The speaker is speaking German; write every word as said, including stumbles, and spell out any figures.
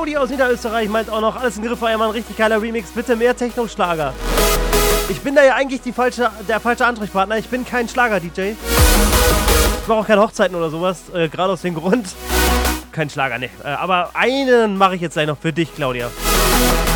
Claudia aus Niederösterreich meint auch noch, alles im Griff, war ja mal ein richtig geiler Remix. Bitte mehr Techno-Schlager. Ich bin da ja eigentlich die falsche, der falsche Ansprechpartner. Ich bin kein Schlager-D J. Ich mache auch keine Hochzeiten oder sowas. Äh, Gerade aus dem Grund. Kein Schlager, ne. Äh, aber einen mache ich jetzt gleich noch für dich, Claudia.